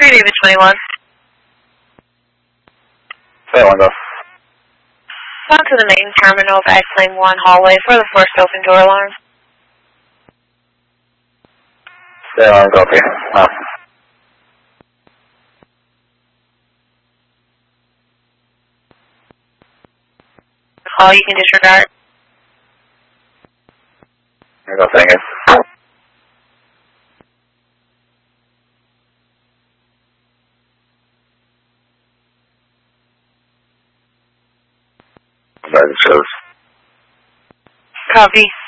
David 21. Say one, go. Come to the main terminal of X-Lane 1 hallway for the first open door alarm. Say one, go, okay. Call you can disregard. Here we go, thank you. That shows. Copy.